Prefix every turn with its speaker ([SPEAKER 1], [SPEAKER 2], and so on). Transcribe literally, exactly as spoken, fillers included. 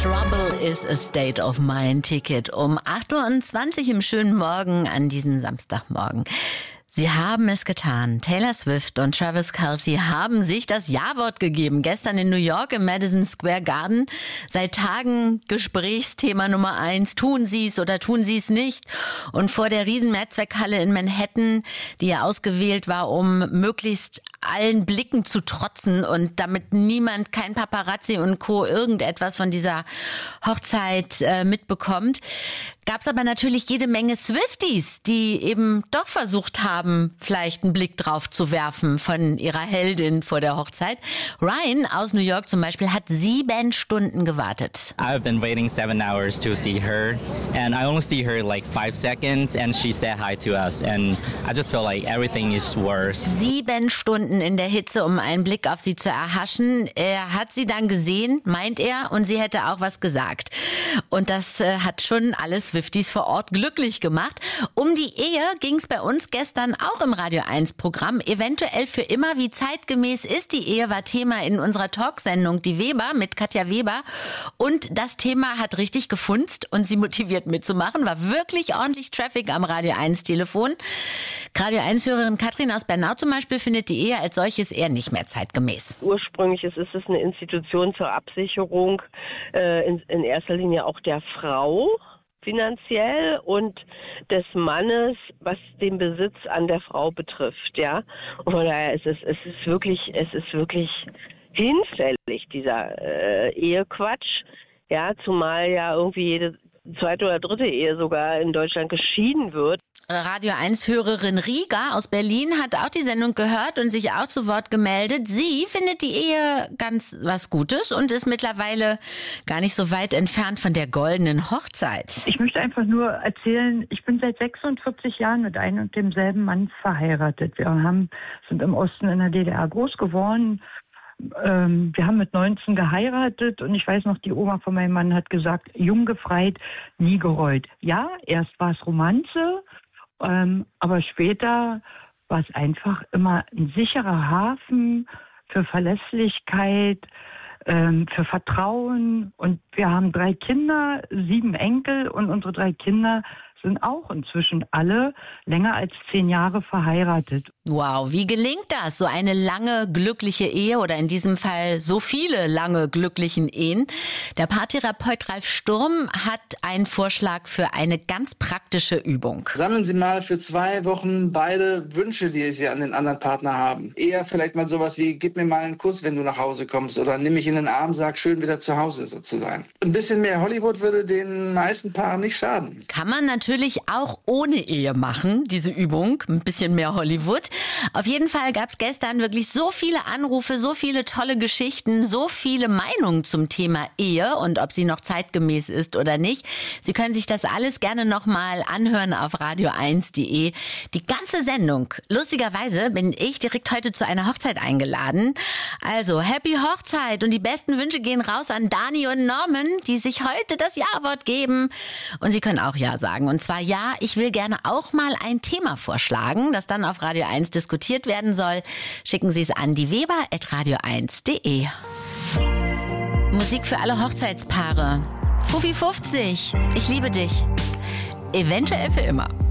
[SPEAKER 1] Trouble is a State of Mind Ticket um acht Uhr zwanzig im schönen Morgen an diesem Samstagmorgen. Sie haben es getan. Taylor Swift und Travis Kelce haben sich das Ja-Wort gegeben. Gestern in New York im Madison Square Garden. Seit Tagen Gesprächsthema Nummer eins. Tun Sie es oder tun Sie es nicht? Und vor der riesen Mehrzweckhalle in Manhattan, die ja ausgewählt war, um möglichst allen Blicken zu trotzen und damit niemand, kein Paparazzi und Co. irgendetwas von dieser Hochzeit äh, mitbekommt, gab es aber natürlich jede Menge Swifties, die eben doch versucht haben, vielleicht einen Blick drauf zu werfen von ihrer Heldin vor der Hochzeit. Ryan aus New York zum Beispiel hat sieben Stunden gewartet.
[SPEAKER 2] I've been waiting seven hours to see her and I only see her like five seconds and she said hi to us and I just felt like everything is worse.
[SPEAKER 1] Sieben Stunden in der Hitze, um einen Blick auf sie zu erhaschen. Er hat sie dann gesehen, meint er, und sie hätte auch was gesagt. Und das äh, hat schon alle Swifties vor Ort glücklich gemacht. Um die Ehe ging es bei uns gestern auch im Radio eins Programm. Eventuell für immer, wie zeitgemäß ist die Ehe, war Thema in unserer Talksendung Die Weber mit Katja Weber. Und das Thema hat richtig gefunzt und sie motiviert mitzumachen. War wirklich ordentlich Traffic am Radio eins Telefon. Radio eins Hörerin Katrin aus Bernau zum Beispiel findet die Ehe als solches eher nicht mehr zeitgemäß.
[SPEAKER 3] Ursprünglich ist es eine Institution zur Absicherung äh, in, in erster Linie auch der Frau finanziell und des Mannes, was den Besitz an der Frau betrifft, ja. Und von daher ist es, es ist wirklich, es ist wirklich hinfällig, dieser äh, Ehequatsch, ja, zumal ja irgendwie jede zweite oder dritte Ehe sogar in Deutschland geschieden wird.
[SPEAKER 1] Radio eins Hörerin Riga aus Berlin hat auch die Sendung gehört und sich auch zu Wort gemeldet. Sie findet die Ehe ganz was Gutes und ist mittlerweile gar nicht so weit entfernt von der goldenen Hochzeit.
[SPEAKER 4] Ich möchte einfach nur erzählen, ich bin seit sechsundvierzig Jahren mit einem und demselben Mann verheiratet. Wir haben, sind im Osten in der D D R groß geworden. Ähm, wir haben mit neunzehn geheiratet und ich weiß noch, die Oma von meinem Mann hat gesagt, jung gefreit, nie gereut. Ja, erst war es Romanze, ähm, aber später war es einfach immer ein sicherer Hafen für Verlässlichkeit, ähm, für Vertrauen. Und wir haben drei Kinder, sieben Enkel und unsere drei Kinder sind auch inzwischen alle länger als zehn Jahre verheiratet.
[SPEAKER 1] Wow, wie gelingt das? So eine lange, glückliche Ehe oder in diesem Fall so viele lange, glücklichen Ehen. Der Paartherapeut Ralf Sturm hat einen Vorschlag für eine ganz praktische Übung.
[SPEAKER 5] Sammeln Sie mal für zwei Wochen beide Wünsche, die Sie an den anderen Partner haben. Eher vielleicht mal sowas wie, gib mir mal einen Kuss, wenn du nach Hause kommst, oder nimm mich in den Arm, sag schön wieder zu Hause zu sein. Ein bisschen mehr Hollywood würde den meisten Paaren nicht schaden.
[SPEAKER 1] Kann man natürlich auch ohne Ehe machen, diese Übung. Ein bisschen mehr Hollywood. Auf jeden Fall gab es gestern wirklich so viele Anrufe, so viele tolle Geschichten, so viele Meinungen zum Thema Ehe und ob sie noch zeitgemäß ist oder nicht. Sie können sich das alles gerne nochmal anhören auf radio eins punkt de. Die ganze Sendung. Lustigerweise bin ich direkt heute zu einer Hochzeit eingeladen. Also Happy Hochzeit und die besten Wünsche gehen raus an Dani und Norman, die sich heute das Ja-Wort geben. Und Sie können auch Ja sagen. Und zwar ja, ich will gerne auch mal ein Thema vorschlagen, das dann auf Radio eins diskutiert werden soll. Schicken Sie es an die weber at radio eins punkt de. Musik für alle Hochzeitspaare. Fuffi fünfzig, ich liebe dich. Eventuell für immer.